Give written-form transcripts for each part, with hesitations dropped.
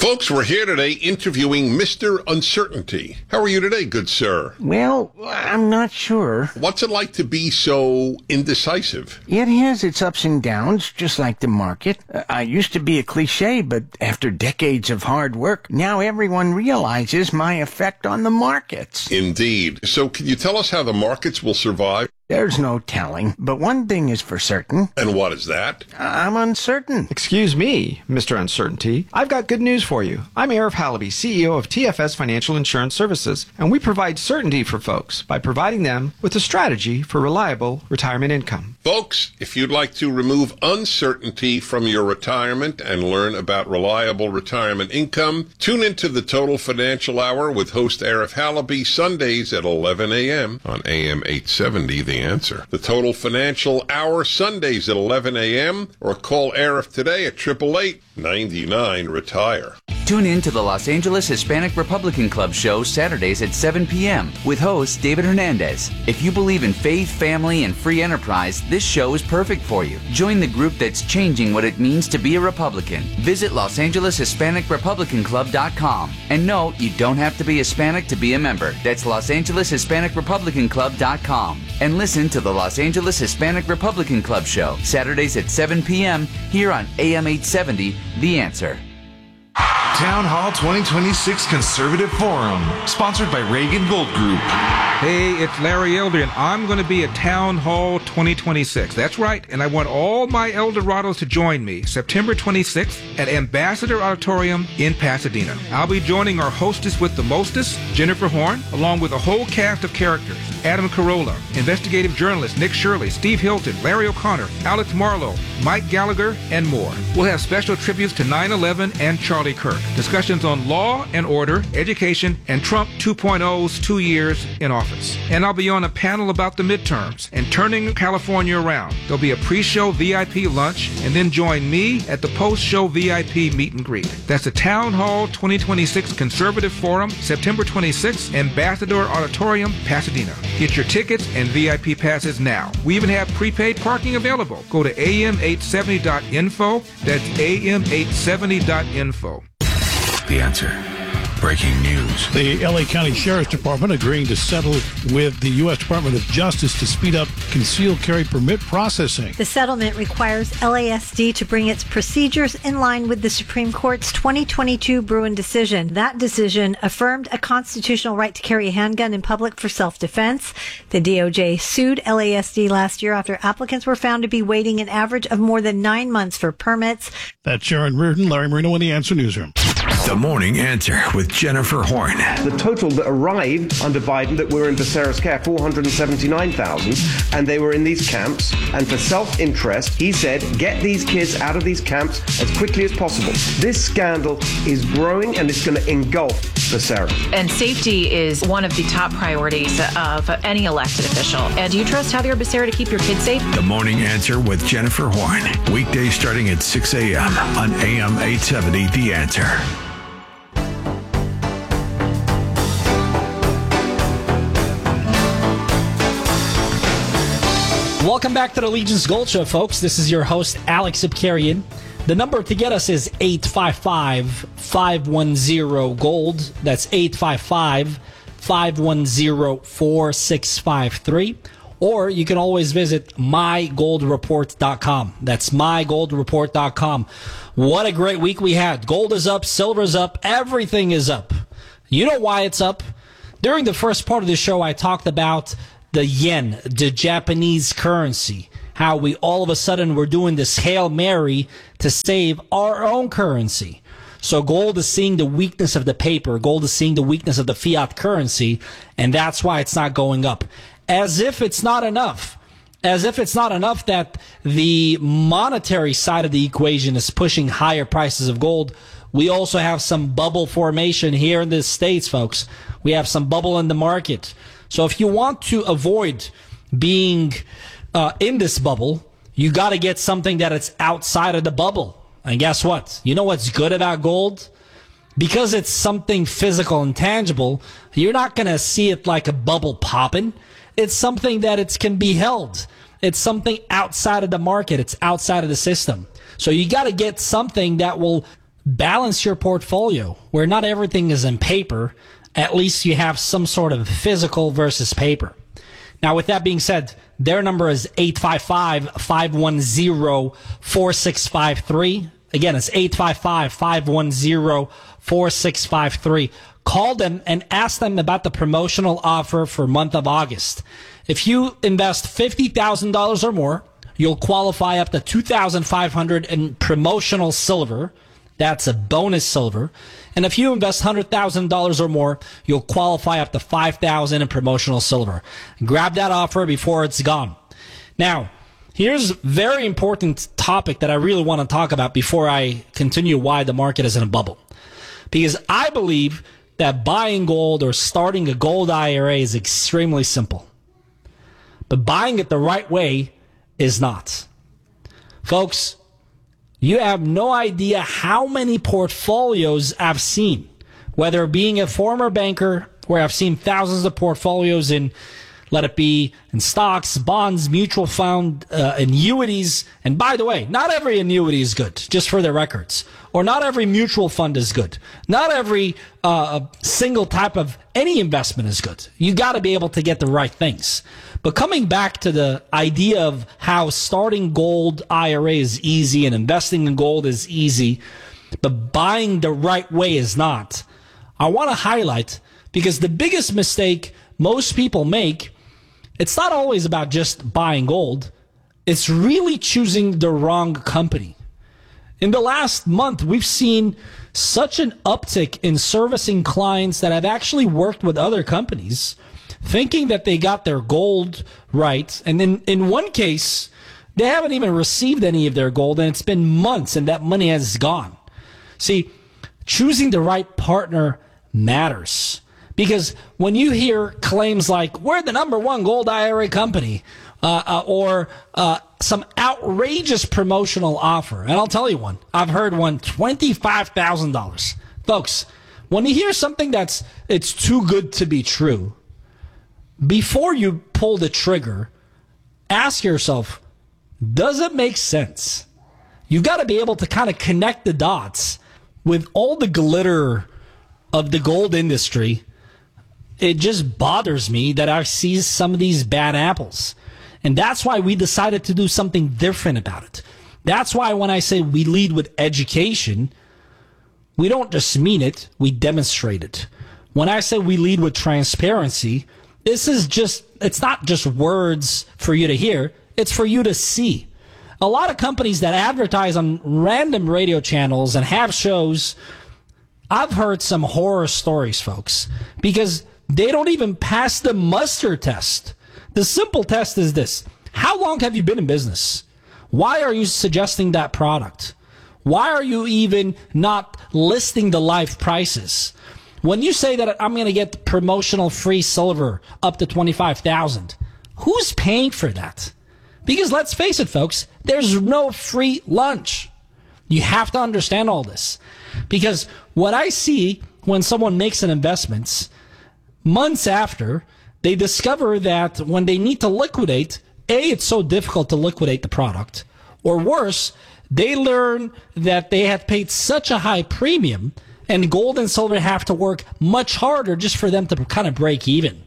Folks, we're here today interviewing Mr. Uncertainty. How are you today, good sir? Well, I'm not sure. What's it like to be so indecisive? It has its ups and downs, just like the market. I used to be a cliche, but after decades of hard work, now everyone realizes my effect on the markets. Indeed. So can you tell us how the markets will survive? There's no telling, but one thing is for certain. And what is that? I'm uncertain. Excuse me, Mr. Uncertainty. I've got good news for you. I'm Arif Halaby, CEO of TFS Financial Insurance Services, and we provide certainty for folks by providing them with a strategy for reliable retirement income. Folks, if you'd like to remove uncertainty from your retirement and learn about reliable retirement income, tune into the Total Financial Hour with host Arif Halaby Sundays at 11 a.m. on AM 870, The Answer. The Total Financial Hour Sundays at 11 a.m. or call Arif today at 888-99-RETIRE. Tune in to the Los Angeles Hispanic Republican Club show Saturdays at 7 p.m. with host David Hernandez. If you believe in faith, family, and free enterprise, this show is perfect for you. Join the group that's changing what it means to be a Republican. Visit LosAngelesHispanicRepublicanClub.com. And no, you don't have to be Hispanic to be a member. That's LosAngelesHispanicRepublicanClub.com. And listen to the Los Angeles Hispanic Republican Club show Saturdays at 7 p.m. here on AM 870, The Answer. Town Hall 2026 Conservative Forum, sponsored by Reagan Gold Group. Hey, it's Larry Elder, and I'm going to be at Town Hall 2026. That's right, and I want all my Eldorados to join me September 26th at Ambassador Auditorium in Pasadena. I'll be joining our hostess with the mostest, Jennifer Horn, along with a whole cast of characters. Adam Carolla, investigative journalist Nick Shirley, Steve Hilton, Larry O'Connor, Alex Marlowe, Mike Gallagher, and more. We'll have special tributes to 9/11 and Charlie Kirk. Discussions on law and order, education, and Trump 2.0's 2 years in office. And I'll be on a panel about the midterms and turning California around. There'll be a pre-show VIP lunch, and then join me at the post-show VIP meet and greet. That's the Town Hall 2026 Conservative Forum, September 26th, Ambassador Auditorium, Pasadena. Get your tickets and VIP passes now. We even have prepaid parking available. Go to am870.info. That's am870.info. The Answer. Breaking news. The L.A. County Sheriff's Department agreeing to settle with the U.S. Department of Justice to speed up concealed carry permit processing. The settlement requires LASD to bring its procedures in line with the Supreme Court's 2022 Bruin decision. That decision affirmed a constitutional right to carry a handgun in public for self-defense. The DOJ sued LASD last year after applicants were found to be waiting an average of more than 9 months for permits. That's Sharon Reardon, Larry Marino in the Answer Newsroom. The Morning Answer with Jennifer Horn. The total that arrived under Biden that were in Becerra's care, 479,000, and they were in these camps. And for self-interest, he said, get these kids out of these camps as quickly as possible. This scandal is growing and it's going to engulf Becerra. And safety is one of the top priorities of any elected official. And do you trust Javier Becerra to keep your kids safe? The Morning Answer with Jennifer Horn. Weekdays starting at 6 a.m. on AM 870, The Answer. Welcome back to the Legion's Gold Show, folks. This is your host, Alex Zipkarian. The number to get us is 855-510-GOLD. That's 855-510-4653. Or you can always visit mygoldreport.com. That's mygoldreport.com. What a great week we had. Gold is up, silver's up, everything is up. You know why it's up? During the first part of the show, I talked about the yen, the Japanese currency, how we all of a sudden were doing this Hail Mary to save our own currency. So gold is seeing the weakness of the paper. Gold is seeing the weakness of the fiat currency, and that's why it's not going up. As if it's not enough. As if it's not enough that the monetary side of the equation is pushing higher prices of gold, we also have some bubble formation here in the States, folks. We have some bubble in the market. So if you want to avoid being in this bubble, you got to get something that is outside of the bubble. And guess what? You know what's good about gold? Because it's something physical and tangible, you're not going to see it like a bubble popping. It's something that it can be held. It's something outside of the market. It's outside of the system. So you got to get something that will balance your portfolio where not everything is in paper. At least you have some sort of physical versus paper. Now, with that being said, their number is 855-510-4653. Again, it's 855-510-4653. Call them and ask them about the promotional offer for month of August. If you invest $50,000 or more, you'll qualify up to $2,500 in promotional silver. That's a bonus silver. And if you invest $100,000 or more, you'll qualify up to $5,000 in promotional silver. Grab that offer before it's gone. Now, here's a very important topic that I really want to talk about before I continue why the market is in a bubble. Because I believe that buying gold or starting a gold IRA is extremely simple. But buying it the right way is not. Folks, you have no idea how many portfolios I've seen, whether being a former banker where I've seen thousands of portfolios in, let it be in stocks, bonds, mutual fund, annuities. And by the way, not every annuity is good, just for the records. Or not every mutual fund is good. Not every single type of any investment is good. You got to be able to get the right things. But coming back to the idea of how starting gold IRA is easy and investing in gold is easy, but buying the right way is not, I want to highlight, because the biggest mistake most people make, it's not always about just buying gold. It's really choosing the wrong company. In the last month, we've seen such an uptick in servicing clients that have actually worked with other companies, thinking that they got their gold right. And then in one case, they haven't even received any of their gold, and it's been months, and that money has gone. See, choosing the right partner matters. Because when you hear claims like, we're the number one gold IRA company, or some outrageous promotional offer, and I'll tell you one, I've heard one, $25,000. Folks, when you hear something it's too good to be true, before you pull the trigger, ask yourself, does it make sense? You've got to be able to kind of connect the dots with all the glitter of the gold industry. It just bothers me that I see some of these bad apples. And that's why we decided to do something different about it. That's why when I say we lead with education, we don't just mean it, we demonstrate it. When I say we lead with transparency, it's not just words for you to hear, it's for you to see. A lot of companies that advertise on random radio channels and have shows, I've heard some horror stories, folks, because they don't even pass the muster test. The simple test is this: how long have you been in business? Why are you suggesting that product? Why are you even not listing the live prices? When you say that I'm going to get promotional free silver up to $25,000, who's paying for that? Because let's face it, folks, there's no free lunch. You have to understand all this. Because what I see when someone makes an investment, months after, they discover that when they need to liquidate, it's so difficult to liquidate the product. Or worse, they learn that they have paid such a high premium and gold and silver have to work much harder just for them to kind of break even.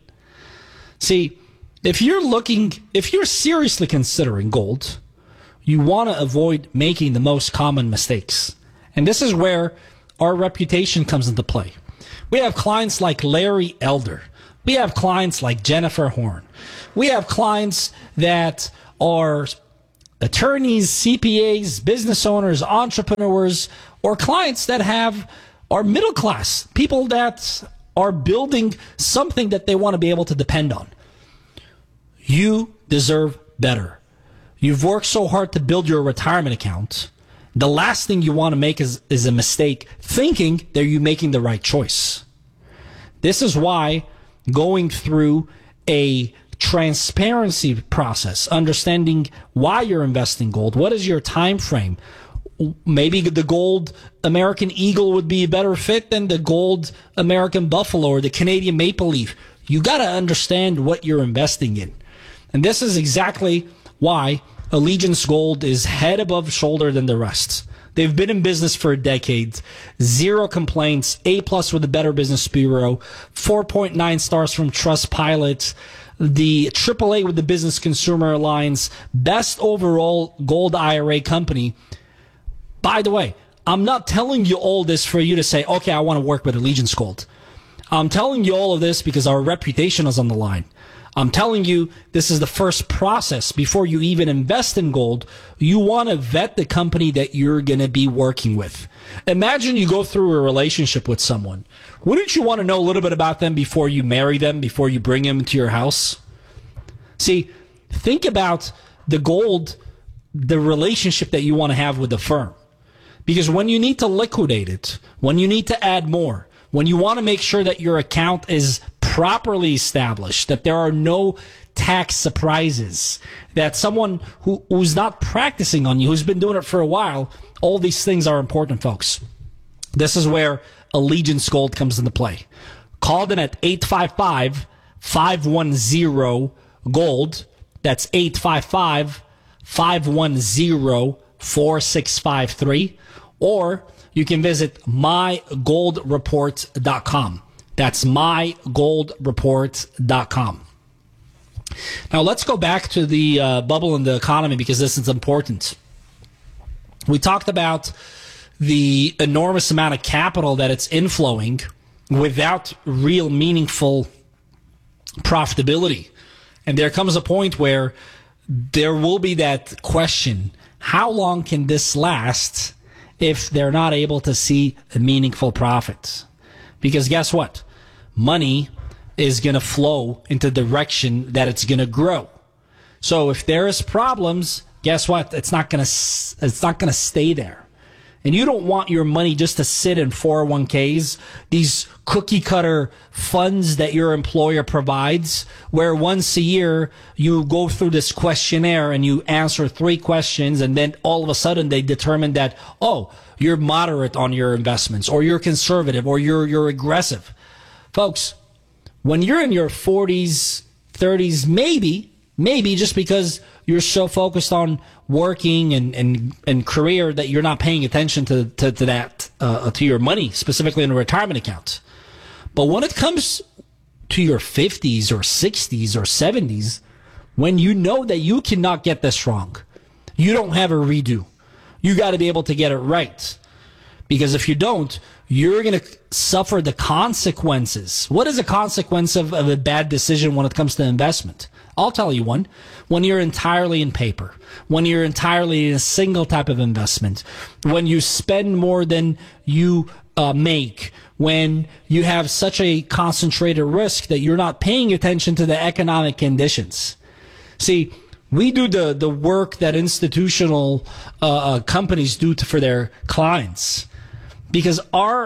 See, if you're seriously considering gold, you want to avoid making the most common mistakes. And this is where our reputation comes into play. We have clients like Larry Elder. We have clients like Jennifer Horn. We have clients that are attorneys, CPAs, business owners, entrepreneurs, or clients that are middle class, people that are building something that they want to be able to depend on. You deserve better. You've worked so hard to build your retirement account. The last thing you want to make is a mistake thinking that you're making the right choice. This is why going through a transparency process, understanding why you're investing gold, what is your time frame. Maybe the gold American Eagle would be a better fit than the gold American Buffalo or the Canadian Maple Leaf. You got to understand what you're investing in. And this is exactly why Allegiance Gold is head above shoulder than the rest. They've been in business for a decade. 0 complaints. A+ with the Better Business Bureau. 4.9 stars from Trustpilot. The AAA with the Business Consumer Alliance. Best overall gold IRA company. By the way, I'm not telling you all this for you to say, okay, I want to work with Allegiance Gold. I'm telling you all of this because our reputation is on the line. I'm telling you this is the first process. Before you even invest in gold, you want to vet the company that you're going to be working with. Imagine you go through a relationship with someone. Wouldn't you want to know a little bit about them before you marry them, before you bring them into your house? See, think about the gold, the relationship that you want to have with the firm. Because when you need to liquidate it, when you need to add more, when you want to make sure that your account is properly established, that there are no tax surprises, that someone who's not practicing on you, who's been doing it for a while, all these things are important, folks. This is where Allegiance Gold comes into play. Call them at 855-510-GOLD. That's 855-510-4653. Or you can visit mygoldreport.com. That's mygoldreport.com. Now let's go back to the bubble in the economy because this is important. We talked about the enormous amount of capital that it's inflowing without real meaningful profitability. And there comes a point where there will be that question, how long can this last if they're not able to see a meaningful profit? Because guess what? Money is going to flow into the direction that it's going to grow. So if there is problems, guess what? It's not going to stay there. And you don't want your money just to sit in 401ks, these cookie cutter funds that your employer provides, where once a year you go through this questionnaire and you answer 3 questions, and then all of a sudden they determine that, oh, you're moderate on your investments, or you're conservative, or you're aggressive. Folks, when you're in your 40s, 30s, maybe just because you're so focused on working and career that you're not paying attention to that, to your money, specifically in a retirement account. But when it comes to your 50s or 60s or 70s, when you know that you cannot get this wrong, you don't have a redo. You got to be able to get it right. Because if you don't, you're going to suffer the consequences. What is a consequence of a bad decision when it comes to investment? I'll tell you one. When you're entirely in paper, when you're entirely in a single type of investment, when you spend more than you make, when you have such a concentrated risk that you're not paying attention to the economic conditions. See, we do the work that institutional companies do for their clients, because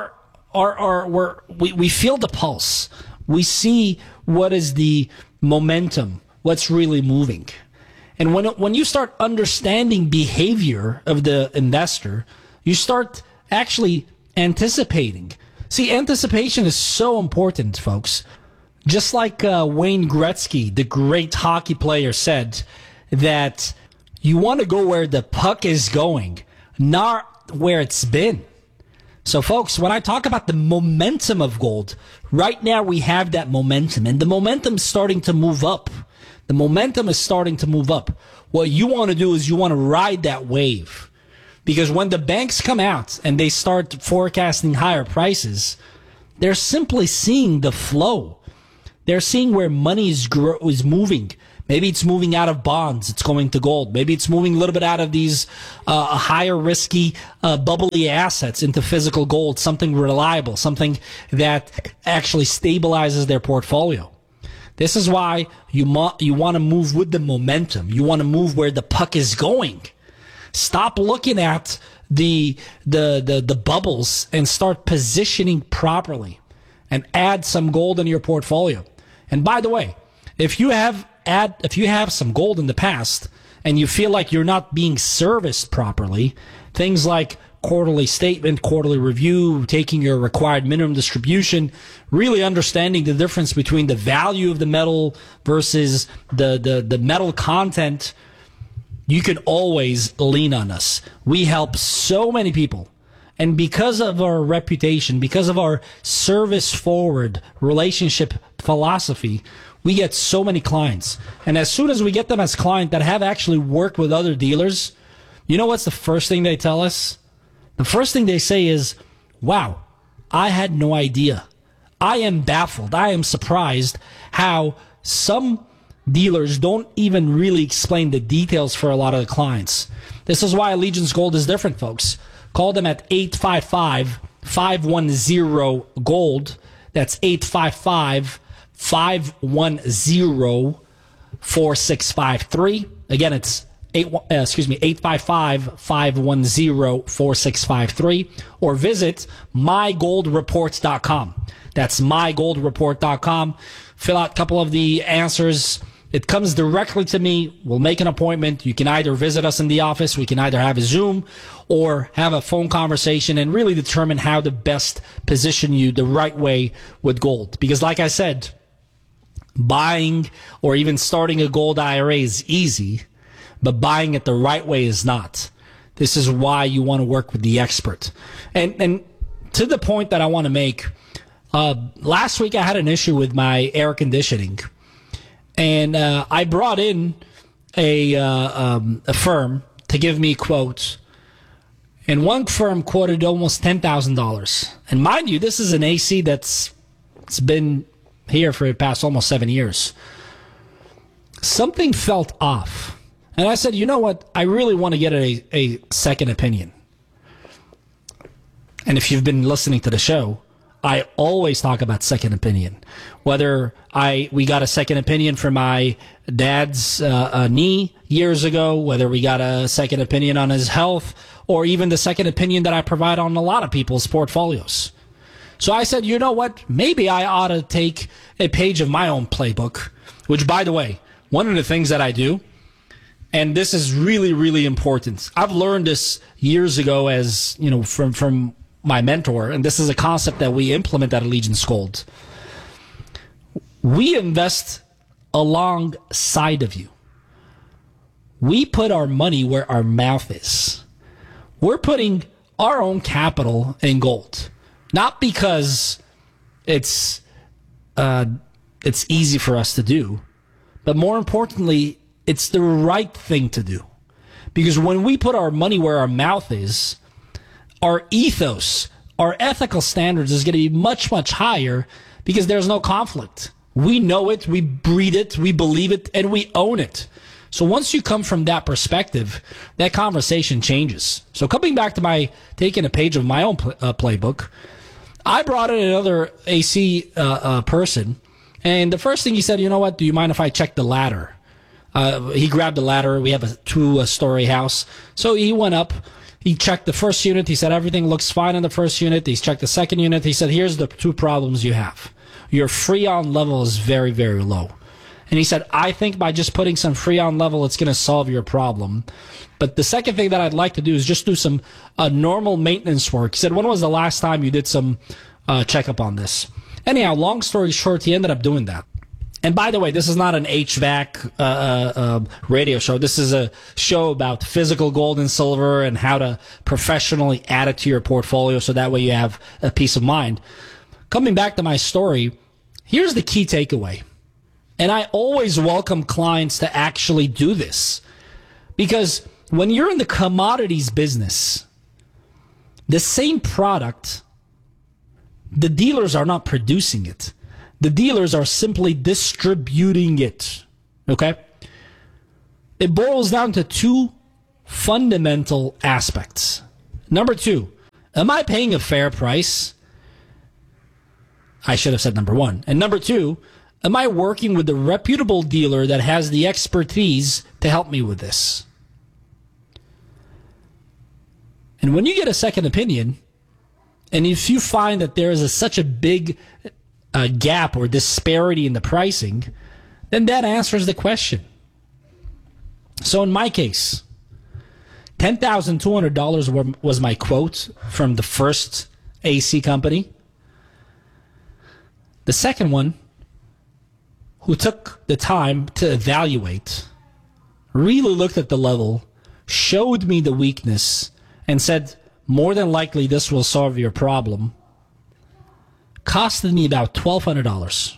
we feel the pulse. We see what is the momentum, what's really moving. And when you start understanding behavior of the investor, you start actually anticipating. See, anticipation is so important, folks. Just like Wayne Gretzky, the great hockey player, said that you want to go where the puck is going, not where it's been. So, folks, when I talk about the momentum of gold, right now we have that momentum, and the momentum's starting to move up. The momentum is starting to move up. What you want to do is you want to ride that wave. Because when the banks come out and they start forecasting higher prices, they're simply seeing the flow. They're seeing where money is moving. Maybe it's moving out of bonds. It's going to gold. Maybe it's moving a little bit out of these higher risky, bubbly assets into physical gold, something reliable, something that actually stabilizes their portfolio. This is why you want to move with the momentum. You want to move where the puck is going. Stop looking at the bubbles and start positioning properly, and add some gold in your portfolio. And by the way, if you have some gold in the past and you feel like you're not being serviced properly, things like quarterly statement, quarterly review, taking your required minimum distribution, really understanding the difference between the value of the metal versus the metal content, you can always lean on us. We help so many people. And because of our reputation, because of our service-forward relationship philosophy, we get so many clients. And as soon as we get them as clients that have actually worked with other dealers, you know what's the first thing they tell us? The first thing they say is, wow, I had no idea. I am baffled. I am surprised how some dealers don't even really explain the details for a lot of the clients. This is why Allegiance Gold is different, folks. Call them at 855-510-GOLD. That's 855-510-4653. Again, it's 855-510-4653. Or visit mygoldreports.com. That's mygoldreport.com. Fill out a couple of the answers. It comes directly to me. We'll make an appointment. You can either visit us in the office. We can either have a Zoom or have a phone conversation and really determine how to best position you the right way with gold. Because like I said, buying or even starting a gold IRA is easy, but buying it the right way is not. This is why you want to work with the expert. And to the point that I want to make, last week I had an issue with my air conditioning. And I brought in a firm to give me quotes. And one firm quoted almost $10,000. And mind you, this is an AC it's been here for the past almost 7 years. Something felt off. And I said, you know what? I really want to get a second opinion. And if you've been listening to the show, I always talk about second opinion. Whether we got a second opinion for my dad's knee years ago, whether we got a second opinion on his health, or even the second opinion that I provide on a lot of people's portfolios. So I said, you know what? Maybe I ought to take a page of my own playbook, which, by the way, one of the things that I do, and this is really, really important. I've learned this years ago as, you know, from my mentor, and this is a concept that we implement at Allegiance Gold. We invest alongside of you. We put our money where our mouth is. We're putting our own capital in gold, not because it's easy for us to do, but more importantly, it's the right thing to do. Because when we put our money where our mouth is, our ethos, our ethical standards is going to be much, much higher because there's no conflict. We know it, we breathe it, we believe it, and we own it. So once you come from that perspective, that conversation changes. So coming back to my taking a page of my own playbook, I brought in another AC person, and the first thing he said, you know what, do you mind if I check the ladder? He grabbed the ladder. We have a two-story house. So he went up. He checked the first unit. He said, everything looks fine in the first unit. He's checked the second unit. He said, here's the two problems you have. Your Freon level is very, very low. And he said, I think by just putting some Freon level, it's going to solve your problem. But the second thing that I'd like to do is just do some normal maintenance work. He said, when was the last time you did some checkup on this? Anyhow, long story short, he ended up doing that. And by the way, this is not an HVAC radio show. This is a show about physical gold and silver and how to professionally add it to your portfolio so that way you have a peace of mind. Coming back to my story, here's the key takeaway. And I always welcome clients to actually do this. Because when you're in the commodities business, the same product, the dealers are not producing it. The dealers are simply distributing it. Okay? It boils down to two fundamental aspects. Number two, am I paying a fair price? I should have said number one. And number two, am I working with a reputable dealer that has the expertise to help me with this? And when you get a second opinion, and if you find that there is such a big gap or disparity in the pricing, then that answers the question. So in my case, $10,200 was my quote from the first AC company. The second one, who took the time to evaluate, really looked at the level, showed me the weakness, and said, more than likely this will solve your problem, costed me about $1,200.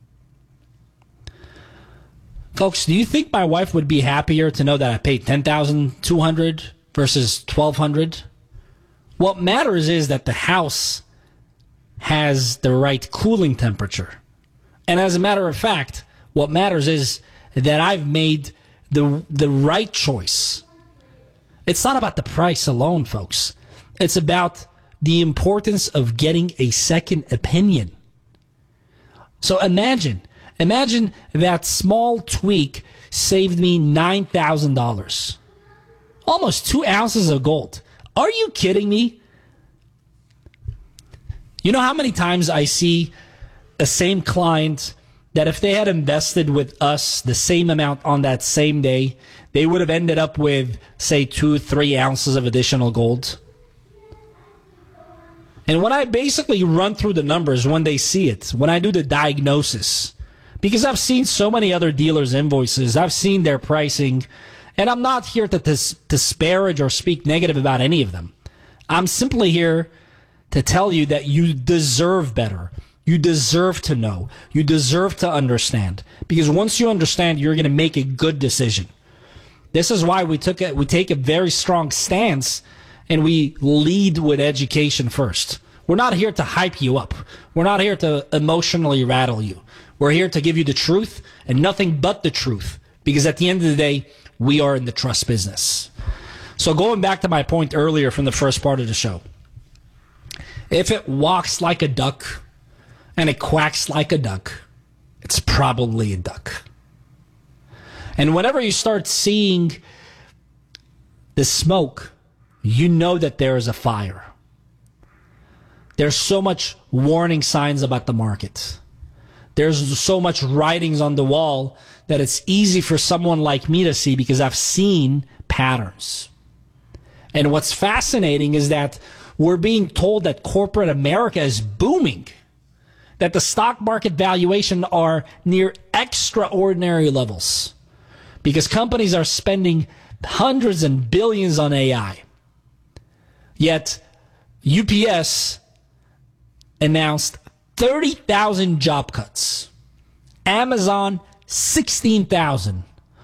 Folks, do you think my wife would be happier to know that I paid $10,200 versus $1,200? What matters is that the house has the right cooling temperature. And as a matter of fact, what matters is that I've made the right choice. It's not about the price alone, folks. It's about the importance of getting a second opinion. So imagine that small tweak saved me $9,000. Almost 2 ounces of gold. Are you kidding me? You know how many times I see the same client that if they had invested with us the same amount on that same day, they would have ended up with, say, 2-3 ounces of additional gold? And when I basically run through the numbers, when they see it, when I do the diagnosis, because I've seen so many other dealers' invoices, I've seen their pricing, and I'm not here to disparage or speak negative about any of them. I'm simply here to tell you that you deserve better. You deserve to know. You deserve to understand. Because once you understand, you're going to make a good decision. This is why we take a very strong stance and we lead with education first. We're not here to hype you up. We're not here to emotionally rattle you. We're here to give you the truth and nothing but the truth. Because at the end of the day, we are in the trust business. So going back to my point earlier from the first part of the show, if it walks like a duck and it quacks like a duck, it's probably a duck. And whenever you start seeing the smoke, you know that there is a fire. There's so much warning signs about the market. There's so much writings on the wall that it's easy for someone like me to see because I've seen patterns. And what's fascinating is that we're being told that corporate America is booming, that the stock market valuation are near extraordinary levels because companies are spending hundreds and billions on AI. Yet UPS announced 30,000 job cuts. Amazon, 16,000.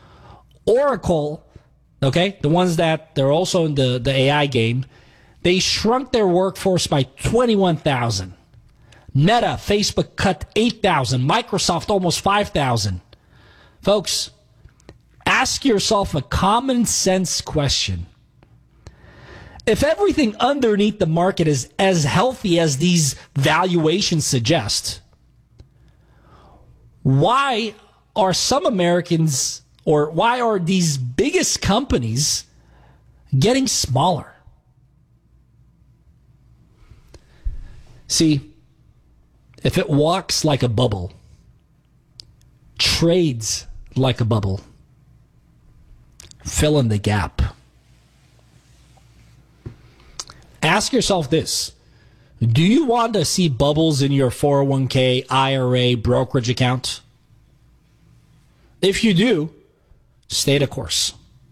Oracle, okay, the ones that they're also in the AI game, they shrunk their workforce by 21,000. Meta, Facebook cut 8,000. Microsoft almost 5,000. Folks, ask yourself a common sense question. If everything underneath the market is as healthy as these valuations suggest, why are some Americans, or why are these biggest companies getting smaller? See, if it walks like a bubble, trades like a bubble, fill in the gap. Ask yourself this. Do you want to see bubbles in your 401k, IRA, brokerage account? If you do, stay the course.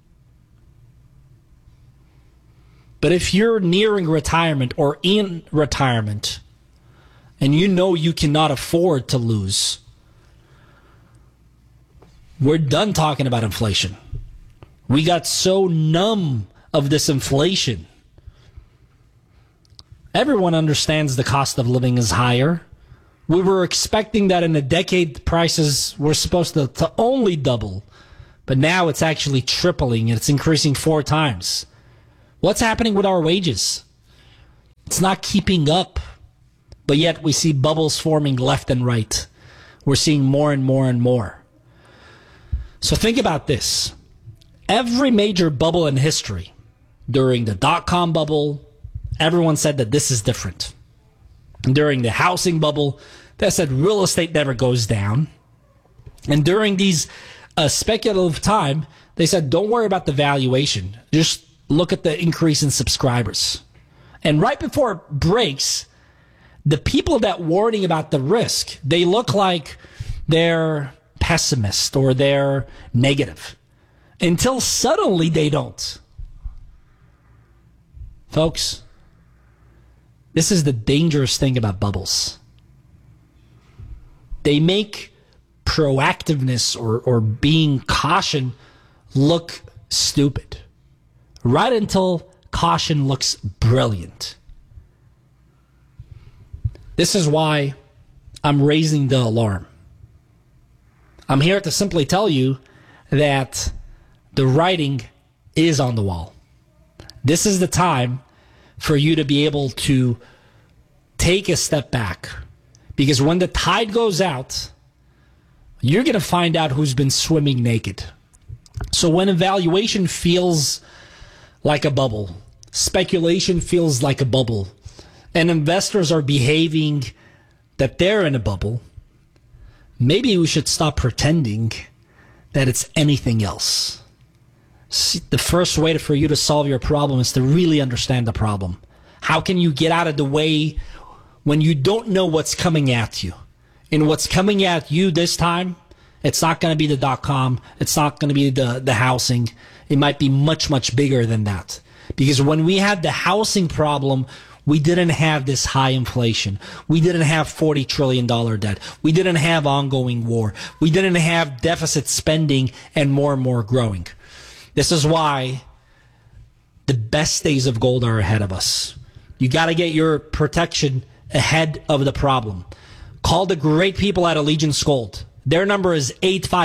But if you're nearing retirement or in retirement and you know you cannot afford to lose, we're done talking about inflation. We got so numb of this inflation. Everyone understands the cost of living is higher. We were expecting that in a decade, prices were supposed to only double. But now it's actually tripling and it's increasing 4 times. What's happening with our wages? It's not keeping up. But yet we see bubbles forming left and right. We're seeing more and more and more. So think about this. Every major bubble in history, during the dot-com bubble, everyone said that this is different. And during the housing bubble, they said real estate never goes down. And during these speculative time, they said don't worry about the valuation. Just look at the increase in subscribers. And right before it breaks, the people that warning about the risk, they look like they're pessimist or they're negative. until suddenly they don't. Folks, this is the dangerous thing about bubbles. They make proactiveness or being caution look stupid. Right until caution looks brilliant. This is why I'm raising the alarm. I'm here to simply tell you that the writing is on the wall. This is the time for you to be able to take a step back. Because when the tide goes out, you're going to find out who's been swimming naked. So when evaluation feels like a bubble, speculation feels like a bubble, and investors are behaving that they're in a bubble, maybe we should stop pretending that it's anything else. See, the first way for you to solve your problem is to really understand the problem. How can you get out of the way when you don't know what's coming at you? And what's coming at you this time, it's not going to be the .com. It's not going to be the housing. It might be much, much bigger than that. Because when we had the housing problem, we didn't have this high inflation. We didn't have $40 trillion debt. We didn't have ongoing war. We didn't have deficit spending and more growing. This is why the best days of gold are ahead of us. You got to get your protection ahead of the problem. Call the great people at Allegiance Gold. Their number is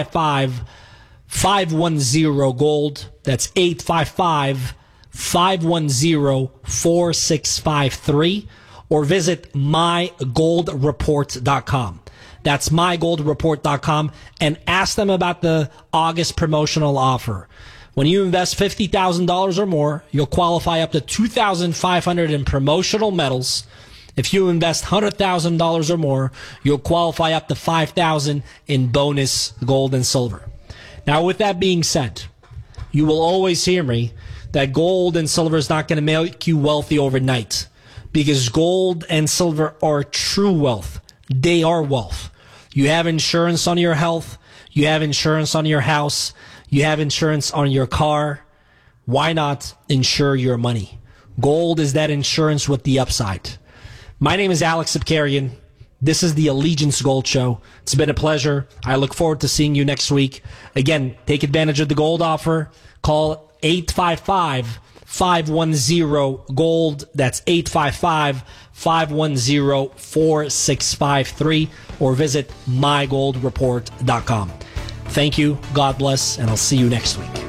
855-510-GOLD. That's 855-510-4653. Or visit mygoldreport.com. That's mygoldreport.com, and ask them about the August promotional offer. When you invest $50,000 or more, you'll qualify up to $2,500 in promotional metals. If you invest $100,000 or more, you'll qualify up to $5,000 in bonus gold and silver. Now, with that being said, you will always hear me that gold and silver is not going to make you wealthy overnight, because gold and silver are true wealth. They are wealth. You have insurance on your health. You have insurance on your house. You have insurance on your car. Why not insure your money? Gold is that insurance with the upside. My name is Alex Sipkarian. This is the Allegiance Gold Show. It's been a pleasure. I look forward to seeing you next week. Again, take advantage of the gold offer. Call 855-510-GOLD. That's 855-510-4653. Or visit mygoldreport.com. Thank you. God bless. And I'll see you next week.